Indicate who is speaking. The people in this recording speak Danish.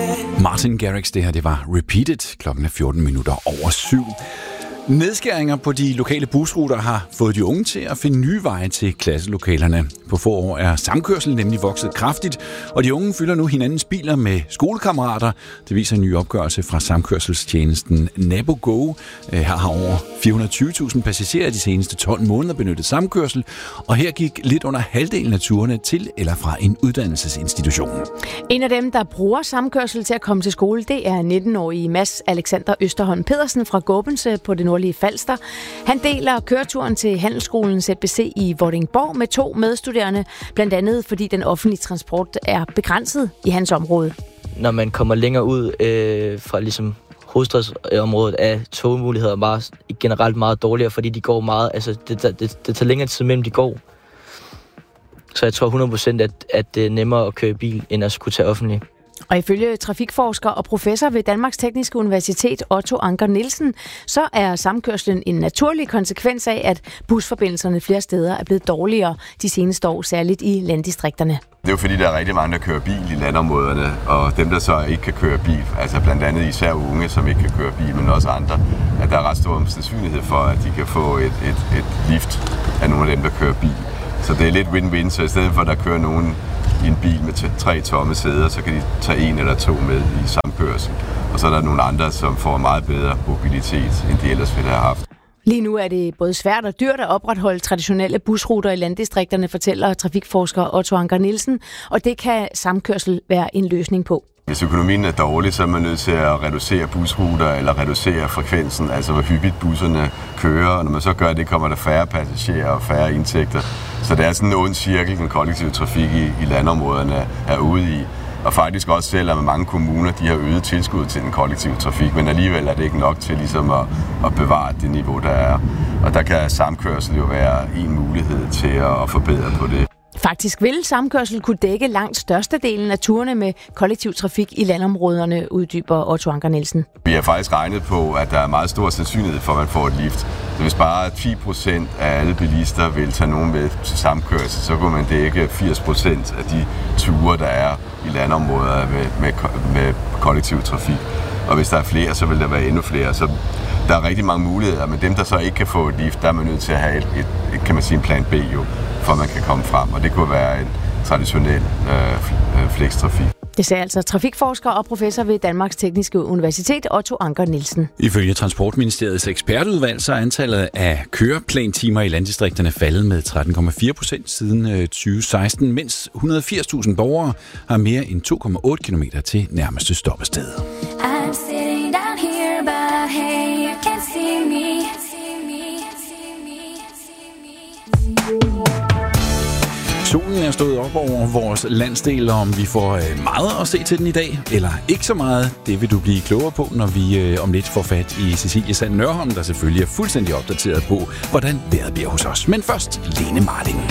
Speaker 1: Martin Garrix, det her, det var Repeated. Klokken er 7:14. Nedskæringer på de lokale busruter har fået de unge til at finde nye veje til klasselokalerne. På få år er samkørsel nemlig vokset kraftigt, og de unge fylder nu hinandens biler med skolekammerater. Det viser en ny opgørelse fra samkørselstjenesten NaboGo. Her har over 420.000 passagerer de seneste 12 måneder benyttet samkørsel, og her gik lidt under halvdelen af turene til eller fra en uddannelsesinstitution.
Speaker 2: En af dem, der bruger samkørsel til at komme til skole, det er 19-årige Mads Alexander Østerholm Pedersen fra Gåbense på det nordlige Falster. Han deler køreturen til Handelsskolen ZBC i Vordingborg med 2 medstuderende, blandt andet fordi den offentlige transport er begrænset i hans område.
Speaker 3: Når man kommer længere ud fra ligesom hovedstadsområdet, er togmuligheder bare generelt meget dårligere, fordi de går meget, altså det tager længere tid mellem de går. Så jeg tror 100% at det er nemmere at køre bil, end at skulle tage offentlig.
Speaker 2: Og ifølge trafikforsker og professor ved Danmarks Tekniske Universitet, Otto Anker Nielsen, så er samkørslen en naturlig konsekvens af, at busforbindelserne flere steder er blevet dårligere de seneste år, særligt i landdistrikterne.
Speaker 4: Det er jo fordi, der er rigtig mange, der kører bil i landområderne, og dem, der så ikke kan køre bil, altså blandt andet især unge, som ikke kan køre bil, men også andre, at der er ret stor sandsynlighed for, at de kan få et lift af nogle af dem, der kører bil. Så det er lidt win-win, så i stedet for, at der kører nogen i en bil med 3 tomme sæder, så kan de tage 1 eller 2 med i samkørsel. Og så er der nogle andre, som får meget bedre mobilitet, end de ellers ville have haft.
Speaker 2: Lige nu er det både svært og dyrt at opretholde traditionelle busruter i landdistrikterne, fortæller trafikforsker Otto Anker Nielsen, og det kan samkørsel være en løsning på.
Speaker 4: Hvis økonomien er dårlig, så er man nødt til at reducere busruter eller reducere frekvensen, altså hvor hyppigt busserne kører. Og når man så gør det, kommer der færre passagerer og færre indtægter. Så det er sådan en ond cirkel, den kollektive trafik i landområderne er ude i. Og faktisk også selvom mange kommuner de har øget tilskud til den kollektive trafik, men alligevel er det ikke nok til ligesom at bevare det niveau, der er. Og der kan samkørsel jo være en mulighed til at forbedre på det.
Speaker 2: Faktisk vil samkørsel kunne dække langt størstedelen af turene med kollektiv trafik i landområderne, uddyber Otto Anker Nielsen.
Speaker 4: Vi har faktisk regnet på, at der er meget stor sandsynlighed for, at man får et lift. Så hvis bare 10% af alle bilister vil tage nogen med til samkørsel, så kunne man dække 80% af de ture, der er i landområder med kollektiv trafik. Og hvis der er flere, så vil der være endnu flere. Så der er rigtig mange muligheder, men dem, der så ikke kan få et lift, der er man nødt til at have kan man sige, en plan B jo, for man kan komme frem. Og det kunne være en traditionel flextrafik.
Speaker 2: Det sagde altså trafikforsker og professor ved Danmarks Tekniske Universitet, Otto Anker Nielsen.
Speaker 1: Ifølge Transportministeriets ekspertudvalg, så er antallet af køreplantimer i landdistrikterne faldet med 13,4% siden 2016, mens 180.000 borgere har mere end 2,8 km til nærmeste stoppested. Solen er stået op over vores landsdel, og om vi får meget at se til den i dag, eller ikke så meget, det vil du blive klogere på, når vi om lidt får fat i Cecilie Sand Nørholm, der selvfølgelig er fuldstændig opdateret på, hvordan vejret bliver hos os. Men først, Lene Martin.